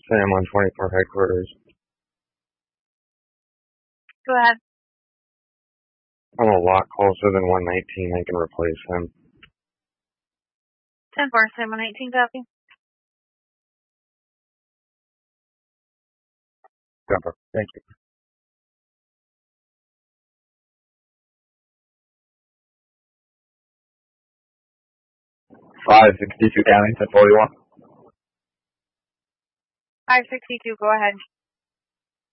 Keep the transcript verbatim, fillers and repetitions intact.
Sam on twenty-four headquarters. Go ahead. I'm a lot closer than one nineteen. I can replace him. ten four, Sam one nineteen, copy. Copy. Thank you. five sixty-two County, ten forty-one. five sixty-two, go ahead.